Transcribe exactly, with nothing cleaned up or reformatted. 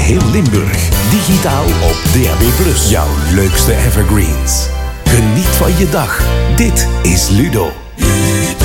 geheel Limburg. Digitaal op D A B plus. Jouw leukste evergreens. Geniet van je dag. Dit is Ludo. Ludo.